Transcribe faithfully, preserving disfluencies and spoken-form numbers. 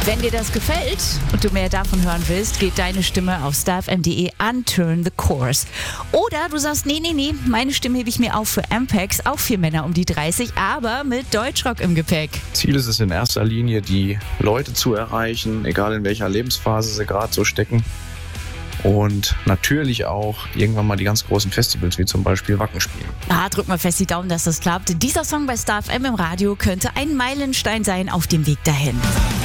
Wenn dir das gefällt und du mehr davon hören willst, geht deine Stimme auf star f m punkt d e an Turn the Course. Oder du sagst, nee, nee, nee, meine Stimme hebe ich mir auf für Ampex, auch vier Männer um die dreißig, aber mit Deutschrock im Gepäck. Ziel ist es in erster Linie, die Leute zu erreichen, egal in welcher Lebensphase sie gerade so stecken. Und natürlich auch irgendwann mal die ganz großen Festivals, wie zum Beispiel Wacken spielen. Ah, drück mal fest die Daumen, dass das klappt. Dieser Song bei Star F M im Radio könnte ein Meilenstein sein auf dem Weg dahin.